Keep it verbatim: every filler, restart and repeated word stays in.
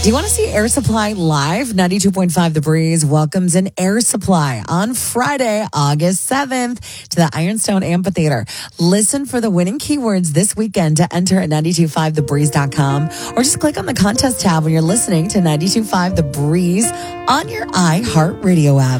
Do you want to see Air Supply live? ninety-two point five The Breeze welcomes an Air Supply on Friday, August seventh to the Ironstone Amphitheater. Listen for the winning keywords this weekend to enter at nine two five the breeze dot com or just click on the contest tab when you're listening to ninety-two point five The Breeze on your iHeartRadio app.